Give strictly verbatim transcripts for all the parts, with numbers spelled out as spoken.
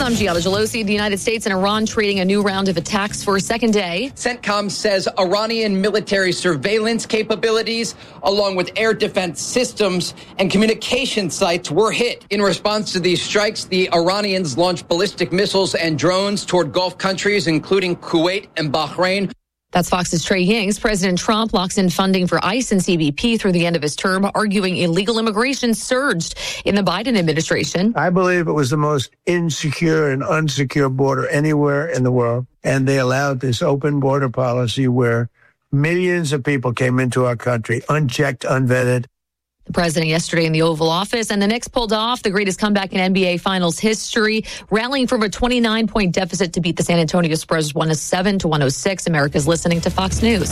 I'm Giada Gelosi. The United States and Iran trading a new round of attacks for a second day. CENTCOM says Iranian military surveillance capabilities, along with air defense systems and communication sites, were hit. In response to these strikes, the Iranians launched ballistic missiles and drones toward Gulf countries, including Kuwait and Bahrain. That's Fox's Trey Yings. President Trump locks in funding for ICE and C B P through the end of his term, arguing illegal immigration surged in the Biden administration. I believe it was the most insecure and unsecure border anywhere in the world. And they allowed this open border policy where millions of people came into our country, unchecked, unvetted. The president yesterday in the Oval Office, and the Knicks pulled off the greatest comeback in N B A Finals history, rallying from a twenty-nine point deficit to beat the San Antonio Spurs one oh seven to one oh six. America's listening to Fox News.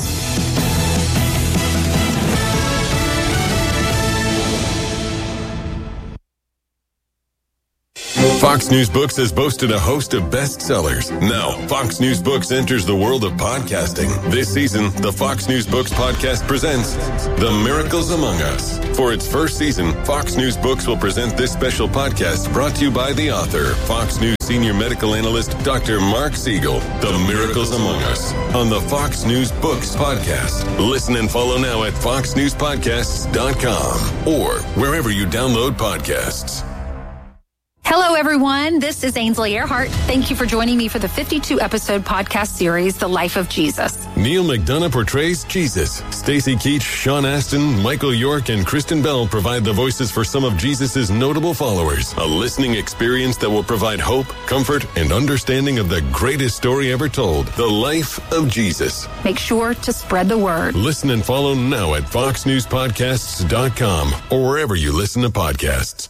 Fox News Books has boasted a host of bestsellers. Now, Fox News Books enters the world of podcasting. This season, the Fox News Books podcast presents The Miracles Among Us. For its first season, Fox News Books will present this special podcast brought to you by the author, Fox News senior medical analyst, Doctor Mark Siegel. The Miracles Among Us on the Fox News Books podcast. Listen and follow now at fox news podcasts dot com or wherever you download podcasts. Hello, everyone. This is Ainsley Earhart. Thank you for joining me for the fifty-two episode podcast series, The Life of Jesus. Neil McDonough portrays Jesus. Stacey Keach, Sean Astin, Michael York, and Kristen Bell provide the voices for some of Jesus' notable followers. A listening experience that will provide hope, comfort, and understanding of the greatest story ever told, The Life of Jesus. Make sure to spread the word. Listen and follow now at fox news podcasts dot com or wherever you listen to podcasts.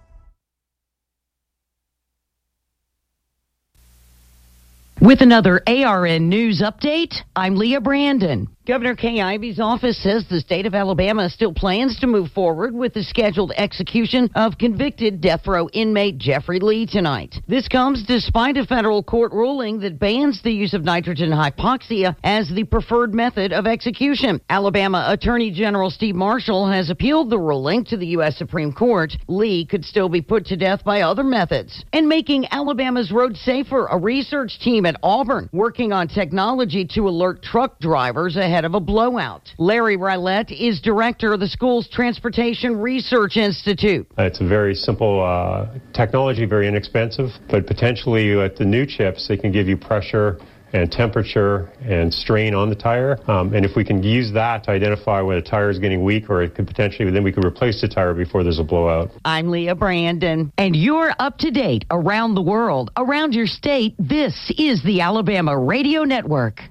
With another A R N News update, I'm Leah Brandon. Governor Kay Ivey's office says the state of Alabama still plans to move forward with the scheduled execution of convicted death row inmate Jeffrey Lee tonight. This comes despite a federal court ruling that bans the use of nitrogen hypoxia as the preferred method of execution. Alabama Attorney General Steve Marshall has appealed the ruling to the U S Supreme Court. Lee could still be put to death by other methods. And making Alabama's roads safer, a research team at Auburn working on technology to alert truck drivers ahead of a blowout. Larry Rylette is director of the school's Transportation Research Institute. It's a very simple uh, technology, very inexpensive, but potentially at the new chips, they can give you pressure and temperature and strain on the tire. Um, and if we can use that to identify when a tire is getting weak, or it could potentially, then we could replace the tire before there's a blowout. I'm Leah Brandon, and you're up to date around the world, around your state. This is the Alabama Radio Network.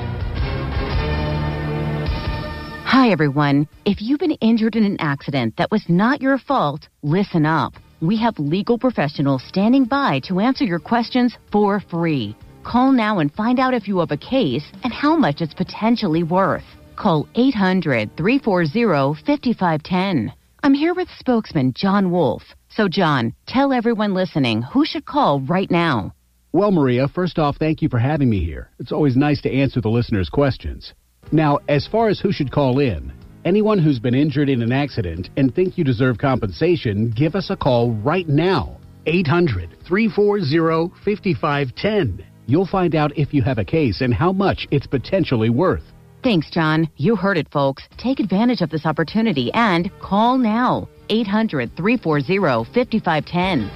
Hi, everyone. If you've been injured in an accident that was not your fault, listen up. We have legal professionals standing by to answer your questions for free. Call now and find out if you have a case and how much it's potentially worth. Call eight hundred, three four zero, five five one zero. I'm here with spokesman John Wolf. So, John, tell everyone listening who should call right now. Well, Maria, first off, thank you for having me here. It's always nice to answer the listeners' questions. Now, as far as who should call in, anyone who's been injured in an accident and think you deserve compensation, give us a call right now. eight hundred, three four zero, five five one zero. You'll find out if you have a case and how much it's potentially worth. Thanks, John. You heard it, folks. Take advantage of this opportunity and call now. eight hundred, three four zero, five five one zero.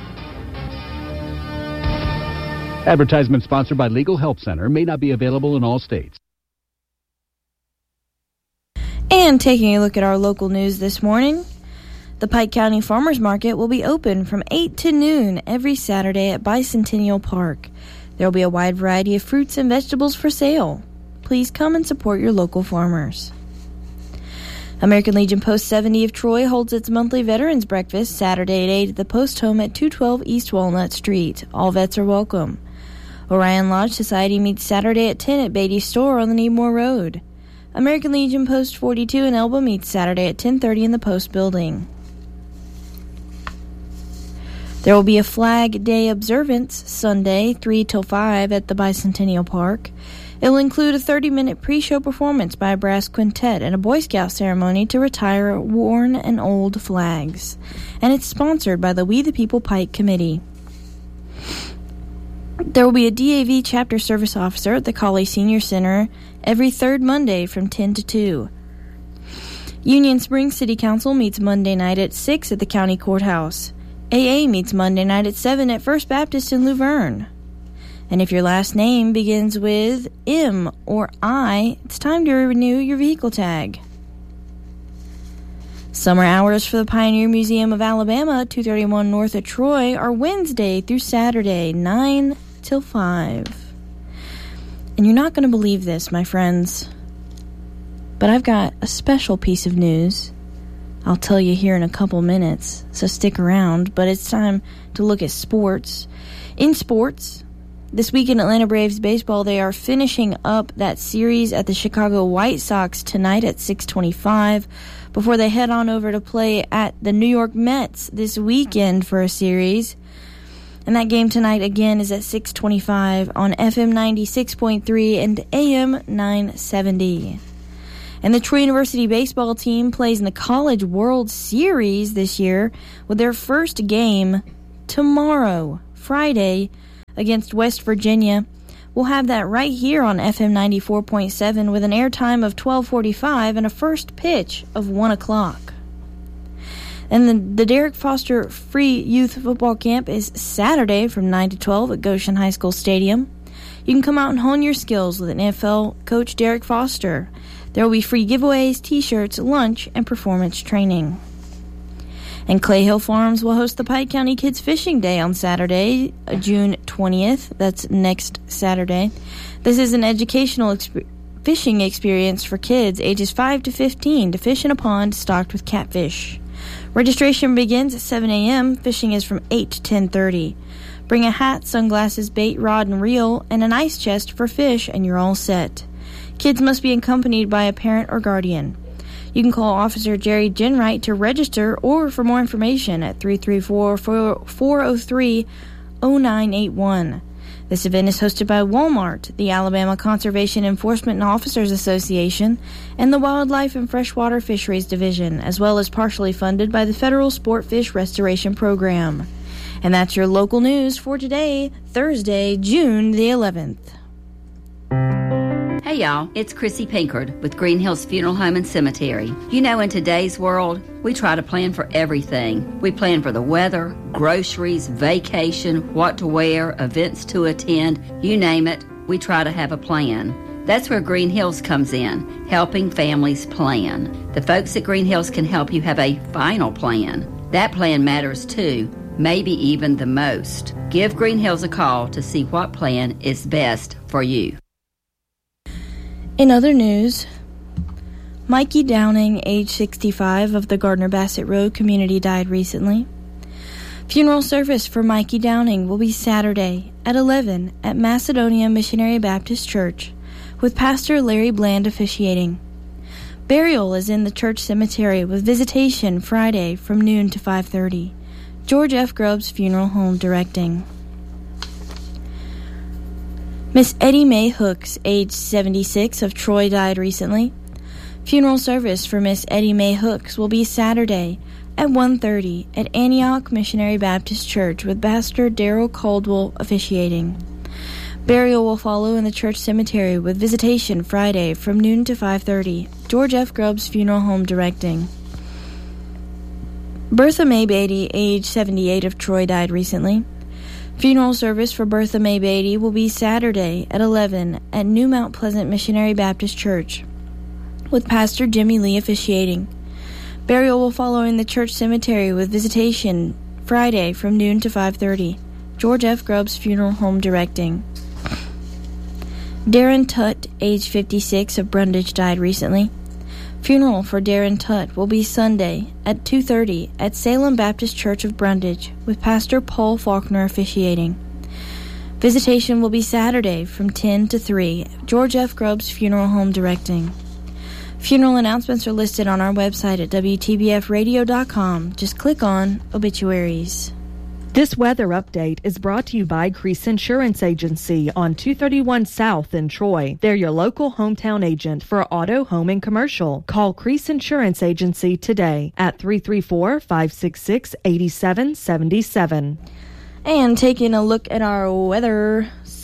Advertisement sponsored by Legal Help Center. May not be available in all states. And taking a look at our local news this morning, the Pike County Farmers Market will be open from eight to noon every Saturday at Bicentennial Park. There will be a wide variety of fruits and vegetables for sale. Please come and support your local farmers. American Legion Post seventy of Troy holds its monthly Veterans Breakfast Saturday at eight at the Post Home at two twelve East Walnut Street. All vets are welcome. Orion Lodge Society meets Saturday at ten at Beatty Store on the Needmore Road. American Legion Post forty-two in Elba meets Saturday at ten thirty in the Post Building. There will be a Flag Day observance Sunday, three till five at the Bicentennial Park. It will include a thirty-minute pre-show performance by a brass quintet and a Boy Scout ceremony to retire worn and old flags. And it's sponsored by the We the People Pike Committee. There will be a D A V chapter service officer at the Cawley Senior Center every third Monday from ten to two. Union Springs City Council meets Monday night at six at the county courthouse. A A meets Monday night at seven at First Baptist in Luverne. And if your last name begins with M or I, it's time to renew your vehicle tag. Summer hours for the Pioneer Museum of Alabama at two thirty-one North of Troy are Wednesday through Saturday, nine till five. And you're not going to believe this, my friends, but I've got a special piece of news. I'll tell you here in a couple minutes, so stick around. But it's time to look at sports. In sports, this week in Atlanta Braves baseball, they are finishing up that series at the Chicago White Sox tonight at six twenty-five before they head on over to play at the New York Mets this weekend for a series. And that game tonight again is at six twenty-five on F M ninety-six point three and A M nine seventy. And the Troy University baseball team plays in the College World Series this year with their first game tomorrow, Friday, against West Virginia. We'll have that right here on F M ninety-four point seven with an airtime of twelve forty-five and a first pitch of one o'clock. And the, the Derek Foster Free Youth Football Camp is Saturday from nine to twelve at Goshen High School Stadium. You can come out and hone your skills with an N F L coach, Derek Foster. There will be free giveaways, t-shirts, lunch, and performance training. And Clay Hill Farms will host the Pike County Kids Fishing Day on Saturday, June twentieth. That's next Saturday. This is an educational exp- fishing experience for kids ages five to fifteen to fish in a pond stocked with catfish. Registration begins at seven a.m. Fishing is from eight to ten thirty. Bring a hat, sunglasses, bait, rod, and reel, and an ice chest for fish, and you're all set. Kids must be accompanied by a parent or guardian. You can call Officer Jerry Ginwright to register or for more information at three three four, four oh three, oh nine eight one. This event is hosted by Walmart, the Alabama Conservation Enforcement and Officers Association, and the Wildlife and Freshwater Fisheries Division, as well as partially funded by the Federal Sport Fish Restoration Program. And that's your local news for today, Thursday, June the eleventh. Hey y'all, it's Chrissy Pinkard with Green Hills Funeral Home and Cemetery. You know, in today's world, we try to plan for everything. We plan for the weather, groceries, vacation, what to wear, events to attend, you name it, we try to have a plan. That's where Green Hills comes in, helping families plan. The folks at Green Hills can help you have a final plan. That plan matters too, maybe even the most. Give Green Hills a call to see what plan is best for you. In other news, Mikey Downing, age sixty-five, of the Gardner Bassett Road community died recently. Funeral service for Mikey Downing will be Saturday at eleven at Macedonia Missionary Baptist Church, with Pastor Larry Bland officiating. Burial is in the church cemetery with visitation Friday from noon to five thirty. George F. Grubbs Funeral Home directing. Miss Eddie Mae Hooks, age seventy-six, of Troy, died recently. Funeral service for Miss Eddie Mae Hooks will be Saturday at one thirty at Antioch Missionary Baptist Church with Pastor Darrell Caldwell officiating. Burial will follow in the church cemetery with visitation Friday from noon to five thirty. George F. Grubbs Funeral Home directing. Bertha Mae Beatty, age seventy-eight, of Troy, died recently. Funeral service for Bertha Mae Beatty will be Saturday at eleven at New Mount Pleasant Missionary Baptist Church, with Pastor Jimmy Lee officiating. Burial will follow in the church cemetery with visitation Friday from noon to five thirty. George F. Grubbs Funeral Home directing. Darren Tutt, age fifty-six, of Brundage, died recently. Funeral for Darren Tutt will be Sunday at two thirty at Salem Baptist Church of Brundage, with Pastor Paul Faulkner officiating. Visitation will be Saturday from ten to three. George F. Grubbs Funeral Home directing. Funeral announcements are listed on our website at W T B F radio dot com. Just click on Obituaries. This weather update is brought to you by Crease Insurance Agency on two thirty-one South in Troy. They're your local hometown agent for auto, home, and commercial. Call Crease Insurance Agency today at three three four, five six six, eight seven seven seven. And taking a look at our weather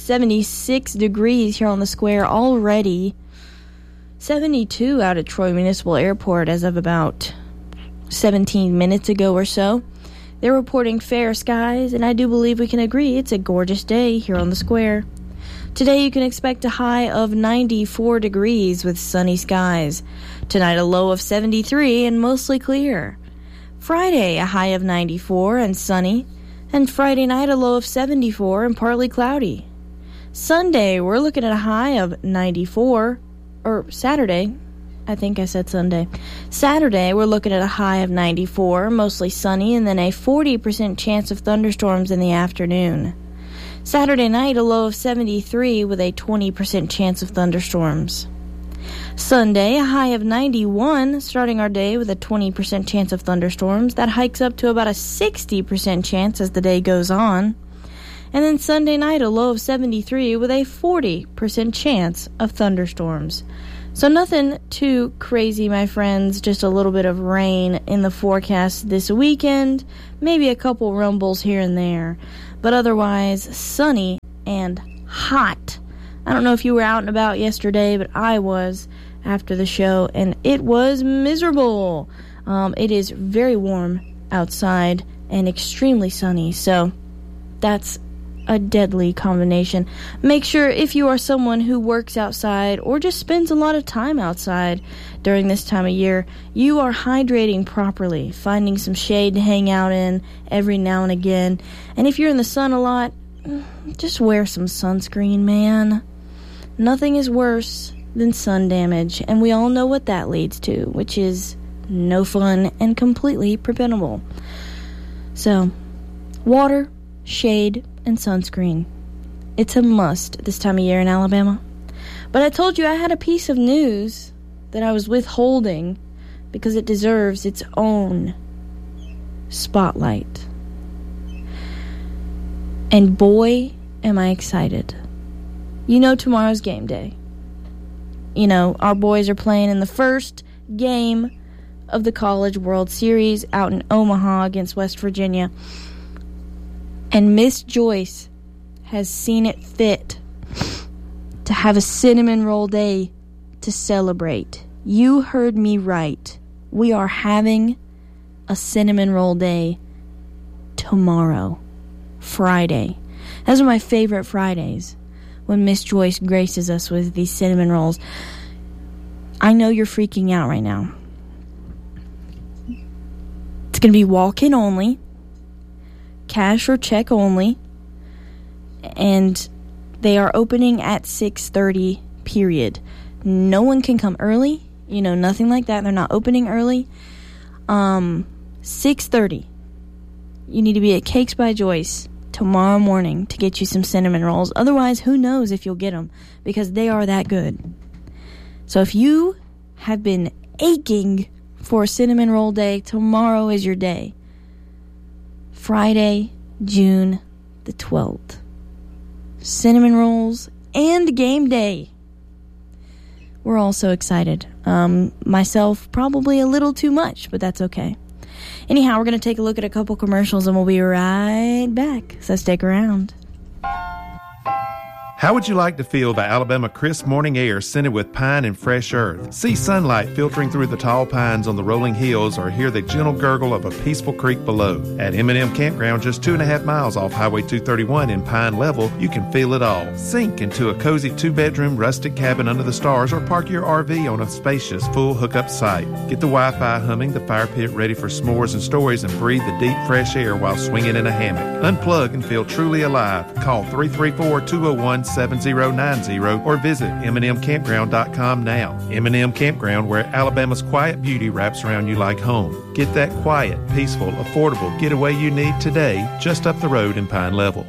seventy-six degrees here on the square already. seventy-two out at Troy Municipal Airport as of about seventeen minutes ago or so. They're reporting fair skies, and I do believe we can agree it's a gorgeous day here on the square. Today you can expect a high of ninety-four degrees with sunny skies. Tonight a low of seventy-three and mostly clear. Friday a high of ninety-four and sunny. And Friday night a low of seventy-four and partly cloudy. Sunday we're looking at a high of ninety-four. Or Saturday, I think I said Sunday. Saturday we're looking at a high of ninety-four, mostly sunny, and then a forty percent chance of thunderstorms in the afternoon. Saturday night, a low of seventy-three with a twenty percent chance of thunderstorms. Sunday, a high of ninety-one, starting our day with a twenty percent chance of thunderstorms. That hikes up to about a sixty percent chance as the day goes on. And then Sunday night, a low of seventy-three with a forty percent chance of thunderstorms. So nothing too crazy, my friends. Just a little bit of rain in the forecast this weekend. Maybe a couple rumbles here and there. But otherwise, sunny and hot. I don't know if you were out and about yesterday, but I was after the show, and it was miserable. Um, it is very warm outside and extremely sunny, so that's a deadly combination. Make sure if you are someone who works outside or just spends a lot of time outside during this time of year, you are hydrating properly, finding some shade to hang out in every now and again. And if you're in the sun a lot, just wear some sunscreen, man. Nothing is worse than sun damage, and we all know what that leads to, which is no fun and completely preventable. So, water, shade, and sunscreen. It's a must this time of year in Alabama. But I told you I had a piece of news that I was withholding because it deserves its own spotlight. And boy, am I excited. You know tomorrow's game day. You know, our boys are playing in the first game of the College World Series out in Omaha against West Virginia. And Miss Joyce has seen it fit to have a cinnamon roll day to celebrate. You heard me right. We are having a cinnamon roll day tomorrow, Friday. Those are my favorite Fridays, when Miss Joyce graces us with these cinnamon rolls. I know you're freaking out right now. It's going to be walk-in only. Cash or check only, and they are opening at six thirty, period. No one can come early, you know, nothing like that. They're not opening early. Um, six thirty. You need to be at Cakes by Joyce tomorrow morning to get you some cinnamon rolls. Otherwise, who knows if you'll get them, because they are that good. So if you have been aching for a cinnamon roll day, tomorrow is your day. Friday, June the twelfth. Cinnamon rolls and game day. We're all so excited. Um, myself, probably a little too much, but that's okay. Anyhow, we're going to take a look at a couple commercials and we'll be right back. So stick around. How would you like to feel the Alabama crisp morning air scented with pine and fresh earth? See sunlight filtering through the tall pines on the rolling hills, or hear the gentle gurgle of a peaceful creek below. At M and M Campground, just two and a half miles off Highway two thirty-one in Pine Level, you can feel it all. Sink into a cozy two-bedroom rustic cabin under the stars, or park your R V on a spacious, full hookup site. Get the Wi-Fi humming, the fire pit ready for s'mores and stories, and breathe the deep, fresh air while swinging in a hammock. Unplug and feel truly alive. Call three three four, two oh one, seven oh nine oh or visit M and M campground dot com now. M and M Campground, where Alabama's quiet beauty wraps around you like home. Get that quiet, peaceful, affordable getaway you need today, just up the road in Pine Level.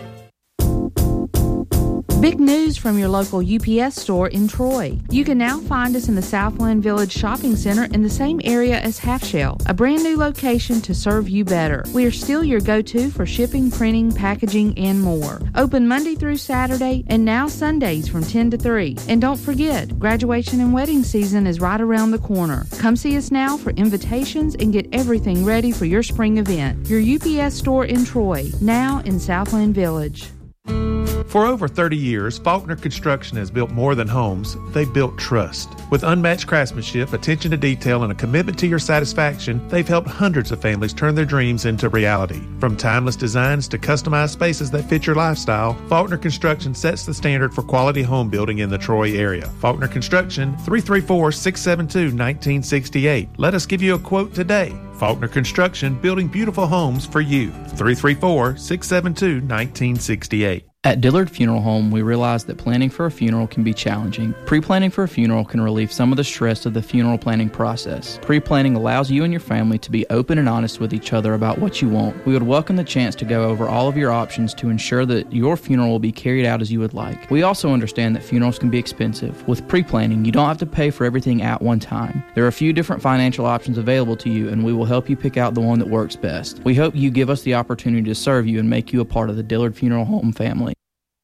Big news from your local U P S store in Troy. You can now find us in the Southland Village Shopping Center in the same area as Half Shell, a brand new location to serve you better. We are still your go-to for shipping, printing, packaging, and more. Open Monday through Saturday and now Sundays from ten to three. And don't forget, graduation and wedding season is right around the corner. Come see us now for invitations and get everything ready for your spring event. Your U P S store in Troy, now in Southland Village. For over thirty years, Faulkner Construction has built more than homes. They've built trust. With unmatched craftsmanship, attention to detail, and a commitment to your satisfaction, they've helped hundreds of families turn their dreams into reality. From timeless designs to customized spaces that fit your lifestyle, Faulkner Construction sets the standard for quality home building in the Troy area. Faulkner Construction, three three four, six seven two, one nine six eight. Let us give you a quote today. Faulkner Construction, building beautiful homes for you. three three four, six seven two, one nine six eight. At Dillard Funeral Home, we realize that planning for a funeral can be challenging. Pre-planning for a funeral can relieve some of the stress of the funeral planning process. Pre-planning allows you and your family to be open and honest with each other about what you want. We would welcome the chance to go over all of your options to ensure that your funeral will be carried out as you would like. We also understand that funerals can be expensive. With pre-planning, you don't have to pay for everything at one time. There are a few different financial options available to you, and we will help you pick out the one that works best. We hope you give us the opportunity to serve you and make you a part of the Dillard Funeral Home family.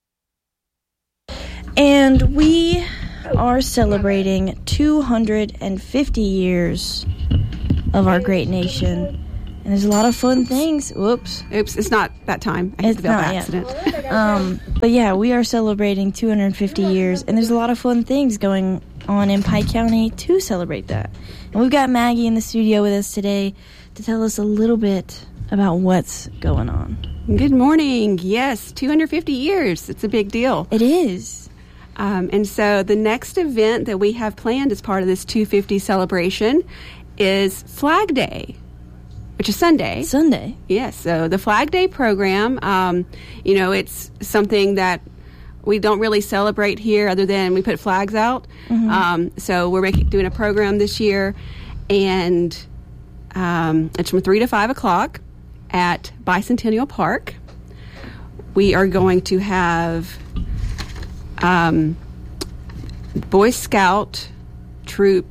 And we are celebrating two hundred fifty years of our great nation. And there's a lot of fun things. Whoops. Oops, it's not that time. I hit the bell by accident. um, but yeah, we are celebrating two hundred fifty years. And there's a lot of fun things going on in Pike County to celebrate that. And we've got Maggie in the studio with us today to tell us a little bit about what's going on. Good morning. Yes, two hundred fifty years. It's a big deal. It is. Um, and so the next event that we have planned as part of this two hundred fifty celebration is Flag Day, which is Sunday. Sunday. Yes. So the Flag Day program, um, you know, it's something that we don't really celebrate here other than we put flags out. Mm-hmm. Um, so we're making, doing a program this year, and um, it's from three to five o'clock at Bicentennial Park. We are going to have Um, Boy Scout Troop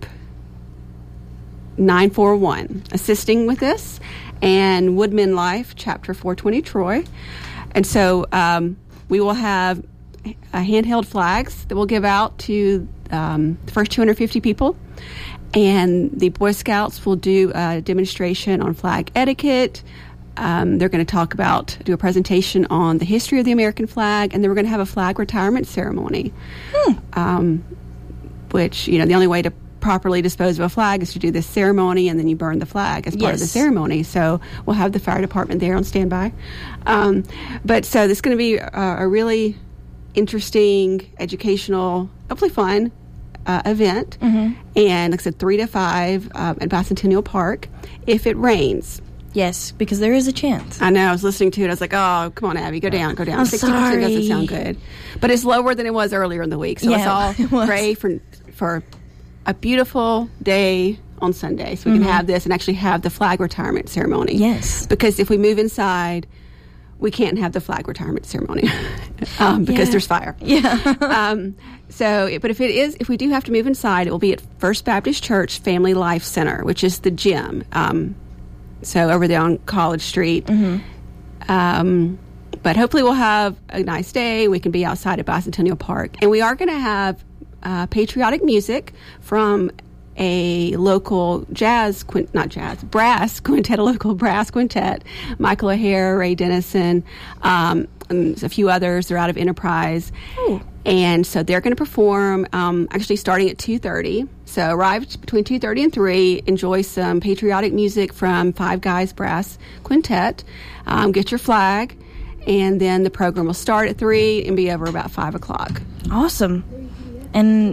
nine four one assisting with this, and Woodmen Life Chapter four twenty Troy. And so um, we will have uh, handheld flags that we'll give out to um, the first two hundred fifty people, and the Boy Scouts will do a demonstration on flag etiquette. Um, they're going to talk about, do a presentation on the history of the American flag, and then we're going to have a flag retirement ceremony. Hmm. Um, which, you know, the only way to properly dispose of a flag is to do this ceremony, and then you burn the flag as part yes. of the ceremony. So we'll have the fire department there on standby. Um, but so this is going to be a, a really interesting, educational, hopefully fun uh, event. Mm-hmm. And like I said, three to five um, at Bicentennial Park. If it rains. Yes, because there is a chance. I know. I was listening to it. I was like, oh, come on, Abby, go down, go down. I'm sixty percent sorry. doesn't sound good. But it's lower than it was earlier in the week. So yeah, let's all pray for for a beautiful day on Sunday so we mm-hmm. can have this and actually have the flag retirement ceremony. Yes. Because if we move inside, we can't have the flag retirement ceremony um, because yeah. there's fire. Yeah. um, so, but if it is, if we do have to move inside, it will be at First Baptist Church Family Life Center, which is the gym. Um So over there on College Street. Mm-hmm. Um, but hopefully we'll have a nice day. We can be outside at Bicentennial Park. And we are going to have uh, patriotic music from a local jazz, quint- not jazz, brass quintet, a local brass quintet. Michael O'Hare, Ray Dennison, um, and a few others. They're out of Enterprise. Ooh. And so they're going to perform um, actually starting at two thirty. So arrive between two thirty and three. Enjoy some patriotic music from Five Guys Brass Quintet. Um, get your flag. And then the program will start at three and be over about five o'clock. Awesome. And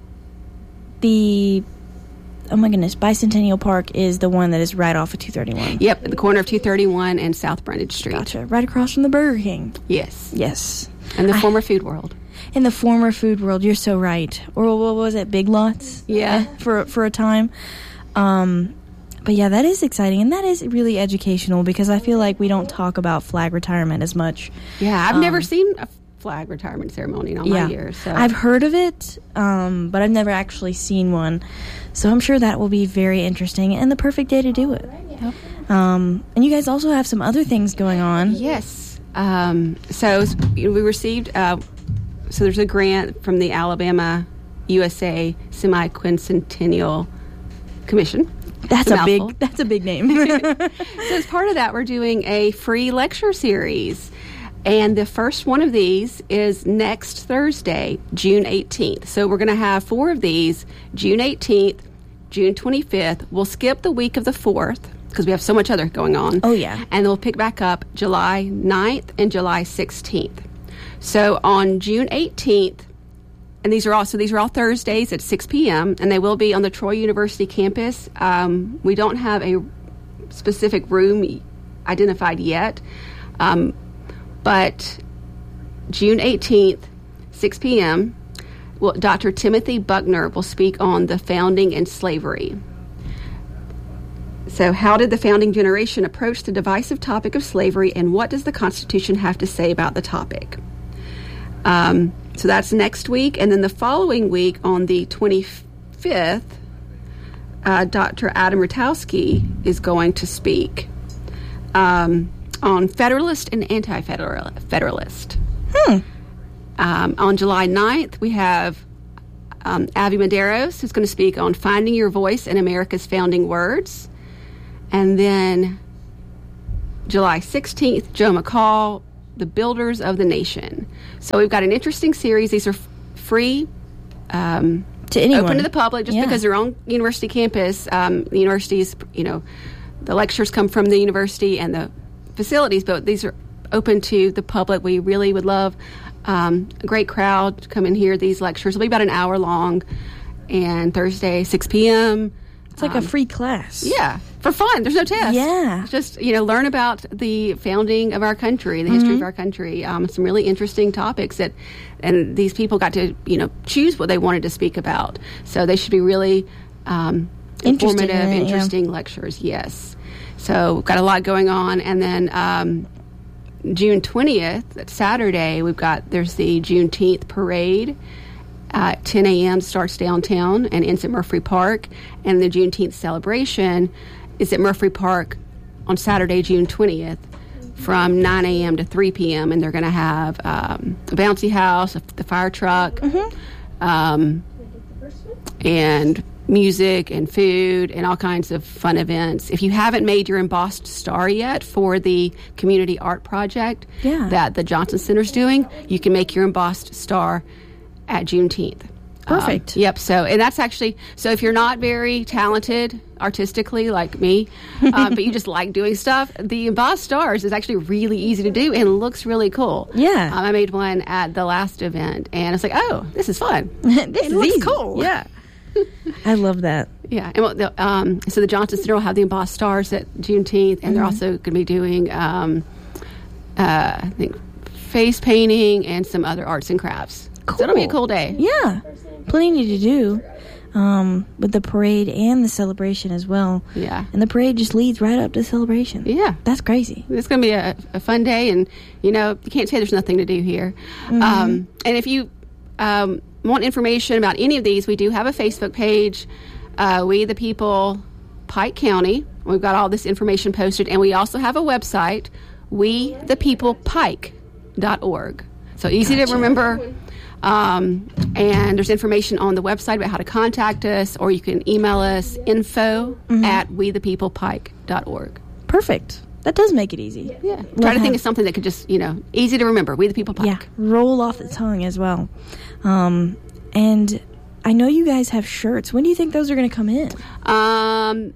the... Oh my goodness, Bicentennial Park is the one that is right off of two thirty-one. Yep, at the corner of two thirty-one and South Brundage Street. Gotcha. Right across from the Burger King. Yes. Yes. And the I, former Food World. In the former Food World, you're so right. Or what was it, Big Lots? Yeah. For, for a time. Um, but yeah, that is exciting. And that is really educational because I feel like we don't talk about flag retirement as much. Yeah, I've um, never seen a flag retirement ceremony in all yeah. my years. So. I've heard of it, um, but I've never actually seen one. So I'm sure that will be very interesting and the perfect day to do it. Yep. Um, and you guys also have some other things going on. Yes. Um, so we received, uh, so there's a grant from the Alabama U S A Semi-Quincentennial Commission. That's a, a big, that's a big name. So as part of that, we're doing a free lecture series. And the first one of these is next Thursday, June eighteenth. So we're going to have four of these, June eighteenth, June twenty-fifth. We'll skip the week of the fourth because we have so much other going on. Oh, yeah. And we'll pick back up July ninth and July sixteenth. So on June eighteenth, and these are also these are all Thursdays at six p.m., and they will be on the Troy University campus. Um, we don't have a specific room identified yet, um, but June eighteenth, six p.m., well, Doctor Timothy Buckner will speak on the founding and slavery. So how did the founding generation approach the divisive topic of slavery, and what does the Constitution have to say about the topic? Um, so that's next week. And then the following week on the twenty-fifth, uh, Doctor Adam Rutowski is going to speak um, on Federalist and Anti-Federalist. Hmm. Um, on July ninth, we have um, Avi Medeiros, who's going to speak on Finding Your Voice in America's Founding Words. And then July sixteenth, Joe McCall, The Builders of the Nation. So we've got an interesting series. These are f- free, um, to anyone. Open to the public, just Yeah. because they're on university campus. Um, the universities, you know, the lectures come from the university and the facilities, but these are open to the public. We really would love um, a great crowd to come and hear these lectures. It'll be about an hour long, and Thursday, six p.m. It's like um, a free class. Yeah, for fun. There's no test. Yeah. It's just, you know, learn about the founding of our country, the mm-hmm. history of our country, um, some really interesting topics that, and these people got to, you know, choose what they wanted to speak about. So they should be really um, Interesting, informative, yeah. interesting lectures, yes. So we've got a lot going on. And then um, June twentieth, that's Saturday, we've got, there's the Juneteenth parade. Uh, ten a.m. starts downtown and ends at Murphy Park. And the Juneteenth celebration is at Murphy Park on Saturday, June twentieth, from nine a.m. to three p.m. And they're going to have um, a bouncy house, a, the fire truck, mm-hmm. um, and music and food and all kinds of fun events. If you haven't made your embossed star yet for the community art project yeah. that the Johnson Center's doing, you can make your embossed star at Juneteenth. Perfect. Um, yep. So, and that's actually, so if you're not very talented artistically like me, um, but you just like doing stuff, the embossed stars is actually really easy to do and looks really cool. Yeah. Um, I made one at the last event, and it's like, oh, this is fun. this it is looks easy. cool. Yeah. I love that. Yeah. And well, the, um, so the Johnson Center will have the embossed stars at Juneteenth, and mm-hmm. they're also going to be doing, um, uh, I think, face painting and some other arts and crafts. Cool. So it'll be a cool day. Yeah. Plenty to do um, with the parade and the celebration as well. Yeah. And the parade just leads right up to the celebration. Yeah. That's crazy. It's going to be a, a fun day, and, you know, you can't say there's nothing to do here. Mm-hmm. Um, and if you um, want information about any of these, we do have a Facebook page, uh, We the People, Pike County. We've got all this information posted, and we also have a website, we the people pike dot org. So easy Gotcha. to remember. Um, and there's information on the website about how to contact us, or you can email us info mm-hmm. at we the people pike dot org. Perfect. That does make it easy. Yeah. Try to think of something that could just, you know, easy to remember. We the People Pike. Yeah. Roll off the tongue as well. Um, and I know you guys have shirts. When do you think those are going to come in? Um,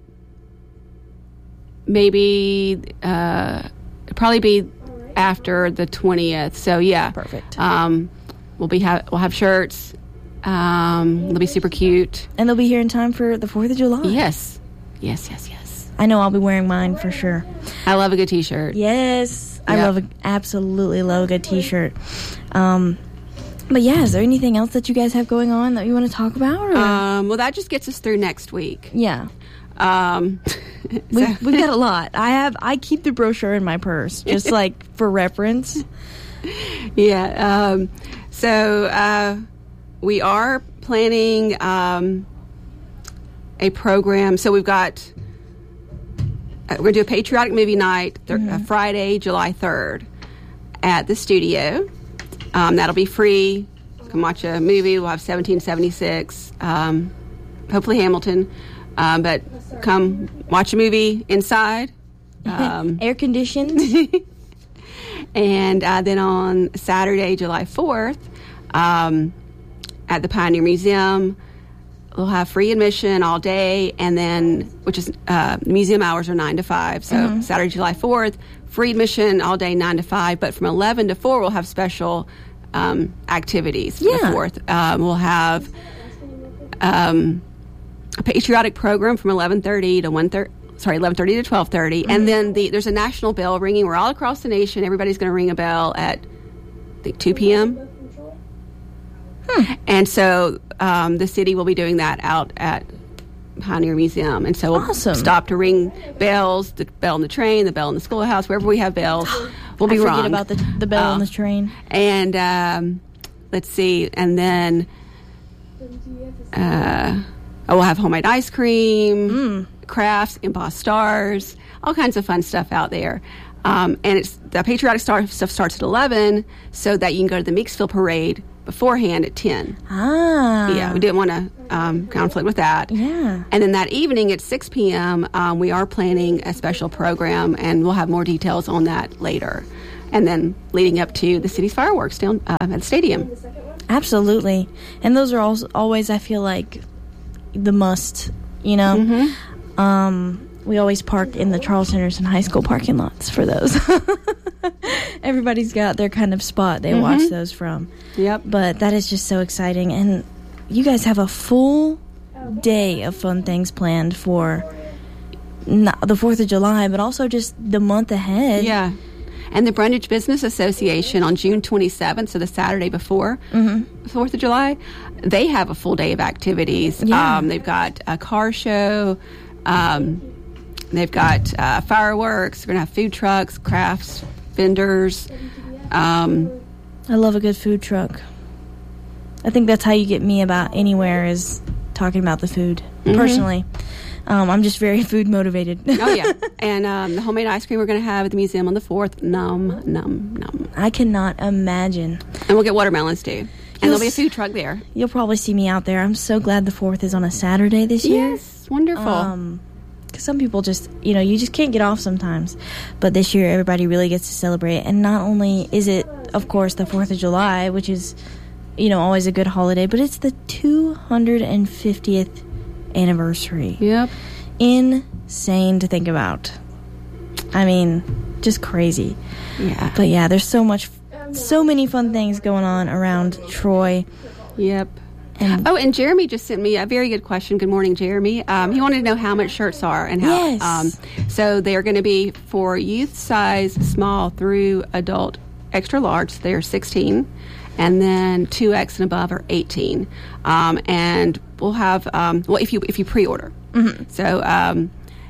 maybe, uh, probably be after the twentieth. So yeah. Perfect. Um, We'll be ha- we'll have shirts. Um, they'll be super cute, and they'll be here in time for the Fourth of July. Yes, yes, yes, yes. I know I'll be wearing mine for sure. I love a good T-shirt. Yes, yep. I love a, absolutely love a good T-shirt. Um, but yeah, is there anything else that you guys have going on that you want to talk about? Or? Um, well, that just gets us through next week. Yeah. Um, we, we've got a lot. I have. I keep the brochure in my purse, just like for reference. Yeah. Um, so uh, we are planning um, a program. So we've got, uh, we're going to do a patriotic movie night th- mm-hmm. uh, Friday, July third at the studio. Um, that'll be free. You can watch a movie. We'll have seventeen seventy-six, um, hopefully Hamilton. Um, but come watch a movie inside. Um, Air conditioned. And uh, then on Saturday, July fourth, um, at the Pioneer Museum, we'll have free admission all day, and then, which is, uh, museum hours are nine to five. So mm-hmm. Saturday, July fourth, free admission all day, nine to five. But from eleven to four, we'll have special um, activities. Yeah. The fourth. Um, we'll have um, a patriotic program from eleven thirty to one thirty. Sorry, eleven thirty to twelve thirty, mm-hmm. and then the, there's a national bell ringing. We're all across the nation. Everybody's going to ring a bell at I think two p.m. Hmm. And so um, the city will be doing that out at Pioneer Museum, and so we'll awesome. stop to ring bells, the bell on the train, the bell in the schoolhouse, wherever we have bells. We'll be I forget rung. about the the bell uh, on the train. And um, let's see, and then uh, we'll have homemade ice cream. Mm. Crafts, embossed stars, all kinds of fun stuff out there. Um, and it's the patriotic star stuff starts at eleven, so that you can go to the Meeksville Parade beforehand at ten. Ah. Yeah, we didn't want to um, conflict with that. Yeah. And then that evening at six p.m., um, we are planning a special program, and we'll have more details on that later. And then leading up to the city's fireworks down uh, at the stadium. Absolutely. And those are also always, I feel like, the must, you know? Mm-hmm. Um, we always park in the Charles Henderson High School parking lots for those. Everybody's got their kind of spot they mm-hmm. watch those from. Yep. But that is just so exciting. And you guys have a full day of fun things planned for not the fourth of July, but also just the month ahead. Yeah. And the Brundage Business Association on June twenty-seventh, so the Saturday before mm-hmm. fourth of July, they have a full day of activities. Yeah. Um, they've got a car show. Um, they've got uh, fireworks. They're going to have food trucks, crafts, vendors. Um, I love a good food truck. I think that's how you get me about anywhere is talking about the food, mm-hmm. personally. Um, I'm just very food motivated. Oh, yeah. And um, the homemade ice cream we're going to have at the museum on the fourth. Num, num, num. I cannot imagine. And we'll get watermelons, too. And You'll there'll be a food truck there. You'll probably see me out there. I'm so glad the fourth is on a Saturday this year. Yes, wonderful. Um, 'cause some people just, you know, you just can't get off sometimes. But this year, everybody really gets to celebrate. And not only is it, of course, the fourth of July, which is, you know, always a good holiday, but it's the two hundred fiftieth anniversary. Yep. Insane to think about. I mean, just crazy. Yeah. But yeah, there's so much, so many fun things going on around Troy. Yep. And oh, and Jeremy just sent me a very good question. Good morning, Jeremy. Um, he wanted to know how much shirts are and how. Yes. Um, so they are going to be for youth size small through adult extra large. So they are sixteen. And then two X and above are eighteen. Um, and we'll have, um, well, if you if you pre-order. Mm-hmm. So, um,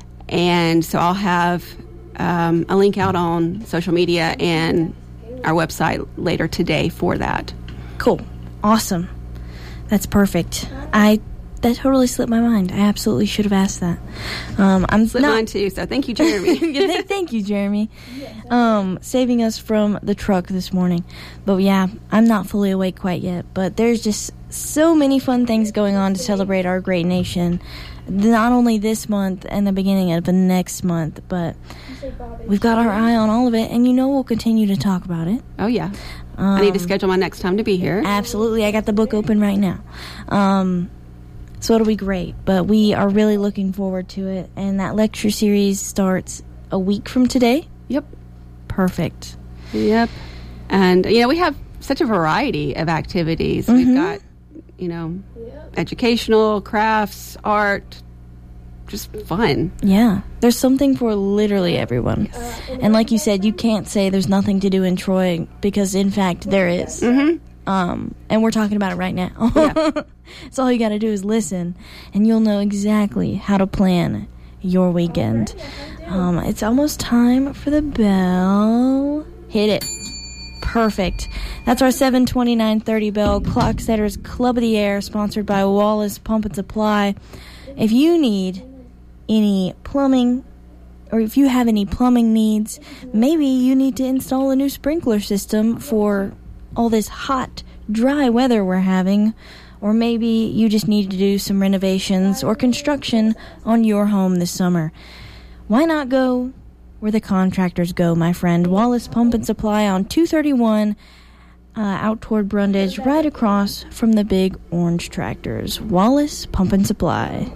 and so I'll have um, a link out on social media and our website later today for that. Cool. Awesome. That's perfect. I that totally slipped my mind. I absolutely should have asked that. Um, I'm slipped not, mine too. So thank you, Jeremy. yeah, thank you, Jeremy. Um, saving us from the truck this morning. But yeah, I'm not fully awake quite yet. But there's just so many fun things going on to celebrate our great nation. Not only this month and the beginning of the next month, but we've got our eye on all of it, and you know we'll continue to talk about it. Oh yeah. Um, I need to schedule my next time to be here. Absolutely. I got the book open right now. Um, so it'll be great. But we are really looking forward to it. And that lecture series starts a week from today. Yep. Perfect. Yep. And, you know, we have such a variety of activities. Mm-hmm. We've got, you know, educational, crafts, art, just fun. Yeah. There's something for literally everyone. Yes. And like you said, you can't say there's nothing to do in Troy because, in fact, there is. Mm-hmm. Um, and we're talking about it right now. Yeah. So all you got to do is listen, and you'll know exactly how to plan your weekend. Um, it's almost time for the bell. Hit it. Perfect. That's our seven twenty-nine thirty bell. Clock Setters Club of the Air, sponsored by Wallace Pump and Supply. If you need any plumbing, or if you have any plumbing needs, maybe you need to install a new sprinkler system for all this hot, dry weather we're having, or maybe you just need to do some renovations or construction on your home this summer. Why not go where the contractors go, my friend. Wallace Pump and Supply on two thirty-one uh, out toward Brundage, right across from the big orange tractors. Wallace Pump and Supply.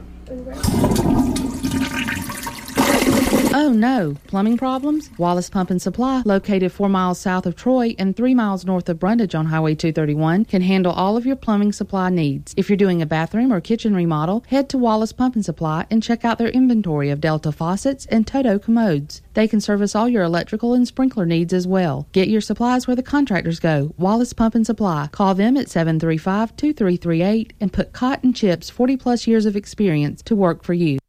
Oh no, plumbing problems? Wallace Pump and Supply, located four miles south of Troy and three miles north of Brundage on Highway two thirty-one, can handle all of your plumbing supply needs. If you're doing a bathroom or kitchen remodel, head to Wallace Pump and Supply and check out their inventory of Delta faucets and Toto commodes. They can service all your electrical and sprinkler needs as well. Get your supplies where the contractors go. Wallace Pump and Supply. Call them at seven three five, two three three eight and put Cotton Chip's forty plus years of experience to work for you.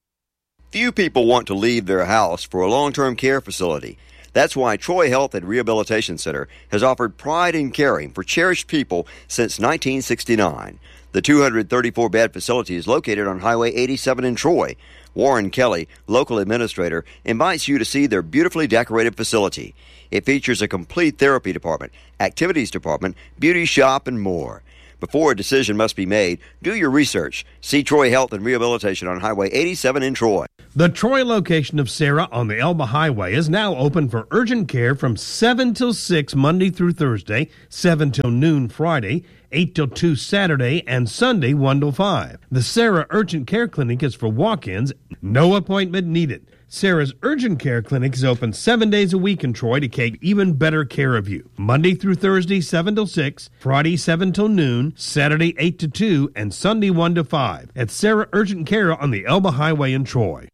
Few people want to leave their house for a long-term care facility. That's why Troy Health and Rehabilitation Center has offered pride in caring for cherished people since nineteen sixty-nine. The two hundred thirty-four bed facility is located on Highway eighty-seven in Troy. Warren Kelly, local administrator, invites you to see their beautifully decorated facility. It features a complete therapy department, activities department, beauty shop, and more. Before a decision must be made, do your research. See Troy Health and Rehabilitation on Highway eighty-seven in Troy. The Troy location of Sarah on the Elba Highway is now open for urgent care from seven till six Monday through Thursday, seven till noon Friday, eight till two Saturday, and Sunday one till five. The Sarah Urgent Care Clinic is for walk-ins, no appointment needed. Sarah's Urgent Care Clinic is open seven days a week in Troy to take even better care of you. Monday through Thursday, seven till six, Friday, seven till noon, Saturday, eight to two, and Sunday, one to five. At Sarah Urgent Care on the Elba Highway in Troy.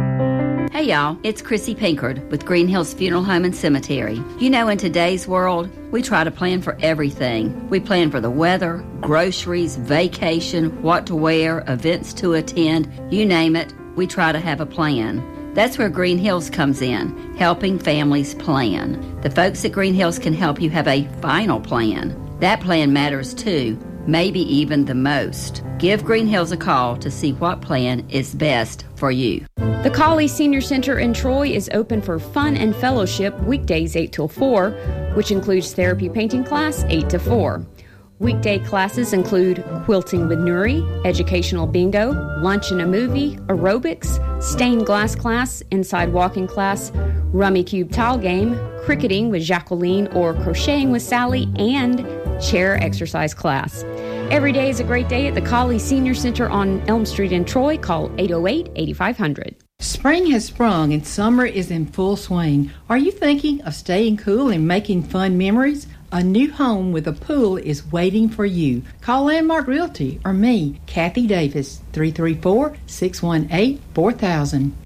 Hey y'all, it's Chrissy Pinkard with Green Hills Funeral Home and Cemetery. You know, in today's world, we try to plan for everything. We plan for the weather, groceries, vacation, what to wear, events to attend, you name it, we try to have a plan. That's where Green Hills comes in, helping families plan. The folks at Green Hills can help you have a final plan. That plan matters too, maybe even the most. Give Green Hills a call to see what plan is best for you. The Colley Senior Center in Troy is open for fun and fellowship weekdays eight till four, which includes therapy painting class eight to four. Weekday classes include quilting with Nuri, educational bingo, lunch and a movie, aerobics, stained glass class, inside walking class, rummy cube tile game, cricketing with Jacqueline or crocheting with Sally, and chair exercise class. Every day is a great day at the Colley Senior Center on Elm Street in Troy. Call eight oh eight, eight five hundred. Spring has sprung and summer is in full swing. Are you thinking of staying cool and making fun memories? A new home with a pool is waiting for you. Call Landmark Realty or me, Kathy Davis, three three four, six one eight, four thousand.